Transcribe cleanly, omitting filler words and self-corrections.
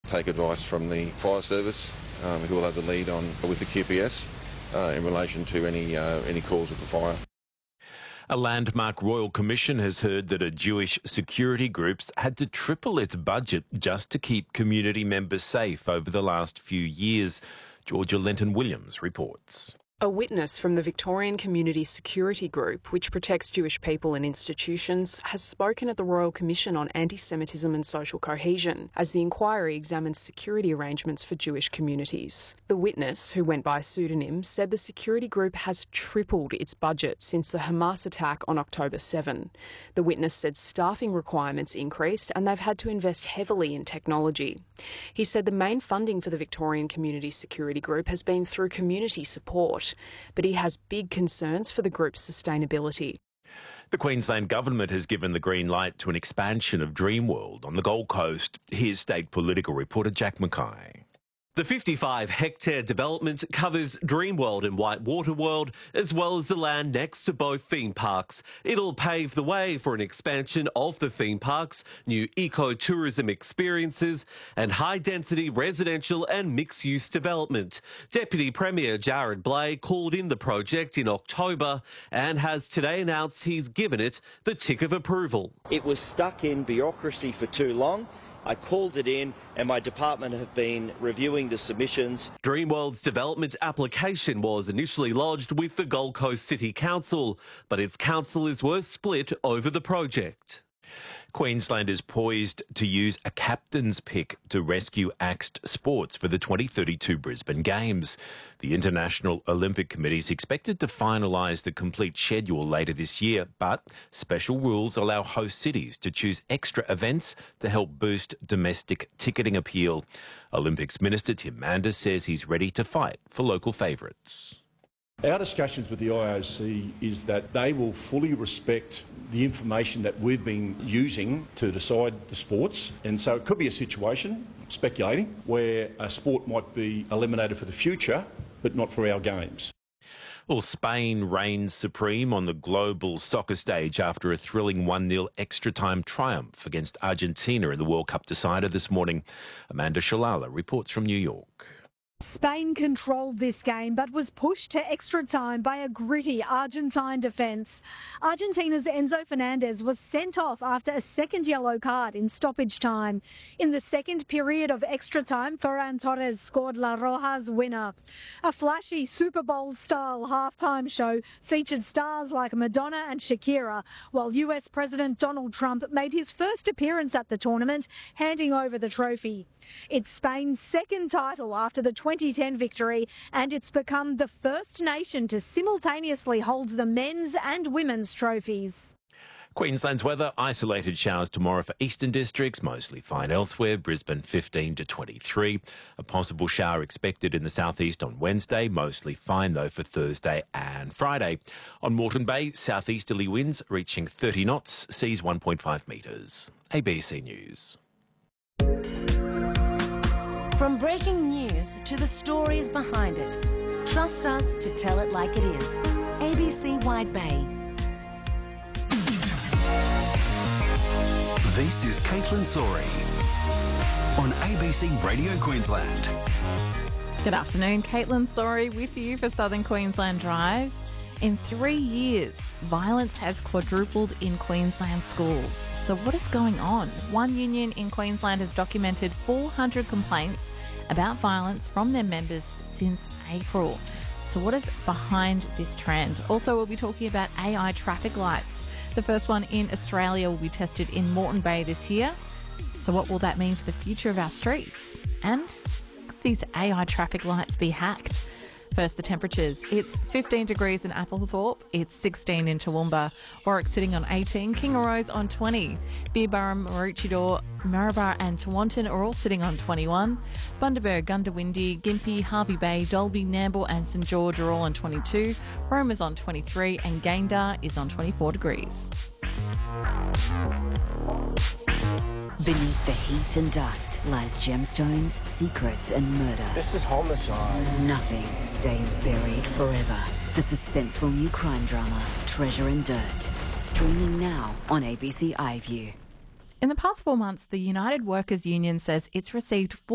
take advice from the fire service, who will have the lead on with the QPS in relation to any cause of the fire. A landmark royal commission has heard that a Jewish security group had to triple its budget just to keep community members safe over the last few years. Georgia Lenton-Williams reports. A witness from the Victorian Community Security Group, which protects Jewish people and institutions, has spoken at the Royal Commission on Anti-Semitism and Social Cohesion as the inquiry examines security arrangements for Jewish communities. The witness, who went by pseudonym, said the security group has tripled its budget since the Hamas attack on October 7. The witness said staffing requirements increased and they've had to invest heavily in technology. He said the main funding for the Victorian Community Security Group has been through community support, but he has big concerns for the group's sustainability. The Queensland Government has given the green light to an expansion of Dreamworld on the Gold Coast. Here's state political reporter Jack Mackay. The 55-hectare development covers Dreamworld and Whitewater World, as well as the land next to both theme parks. It'll pave the way for an expansion of the theme parks, new eco-tourism experiences and high-density residential and mixed-use development. Deputy Premier Jared Blake called in the project in October and has today announced he's given it the tick of approval. It was stuck in bureaucracy for too long. I called it in and my department have been reviewing the submissions. Dreamworld's development application was initially lodged with the Gold Coast City Council, but its councillors were split over the project. Queensland is poised to use a captain's pick to rescue axed sports for the 2032 Brisbane Games. The International Olympic Committee is expected to finalise the complete schedule later this year, but special rules allow host cities to choose extra events to help boost domestic ticketing appeal. Olympics Minister Tim Manders says he's ready to fight for local favourites. Our discussions with the IOC is that they will fully respect the information that we've been using to decide the sports, and so it could be a situation, speculating, where a sport might be eliminated for the future but not for our games. Well, Spain reigns supreme on the global soccer stage after a thrilling 1-0 extra-time triumph against Argentina in the World Cup decider this morning. Amanda Shalala reports from New York. Spain controlled this game but was pushed to extra time by a gritty Argentine defence. Argentina's Enzo Fernandez was sent off after a second yellow card in stoppage time. In the second period of extra time, Ferran Torres scored La Roja's winner. A flashy Super Bowl-style halftime show featured stars like Madonna and Shakira, while US President Donald Trump made his first appearance at the tournament, handing over the trophy. It's Spain's second title after the 2010 victory, and it's become the first nation to simultaneously hold the men's and women's trophies. Queensland's weather, isolated showers tomorrow for eastern districts, mostly fine elsewhere. Brisbane 15 to 23. A possible shower expected in the southeast on Wednesday, mostly fine though for Thursday and Friday. On Moreton Bay, southeasterly winds reaching 30 knots, seas 1.5 metres. ABC News. From breaking news to the stories behind it, trust us to tell it like it is. ABC Wide Bay. This is Caitlin Sorey on ABC Radio Queensland. Good afternoon, Caitlin Sorey with you for Southern Queensland Drive. In 3 years, violence has quadrupled in Queensland schools. So what is going on? One union in Queensland has documented 400 complaints about violence from their members since April. So what is behind this trend? Also, we'll be talking about AI traffic lights. The first one in Australia will be tested in Moreton Bay this year. So what will that mean for the future of our streets? And could these AI traffic lights be hacked? First, the temperatures. It's 15 degrees in Applethorpe. It's 16 in Toowoomba. Warwick sitting on 18. Kingaroy's on 20. Beerburrum, Maroochydore, Maryborough and Tewantin are all sitting on 21. Bundaberg, Gundawindi, Gympie, Harvey Bay, Dalby, Nambour and St George are all on 22. Rome is on 23 and Gayndah is on 24 degrees. Beneath the heat and dust lies gemstones, secrets and murder. This is homicide. Nothing stays buried forever. The suspenseful new crime drama, Treasure and Dirt. Streaming now on ABC iView. In the past 4 months, the United Workers Union says it's received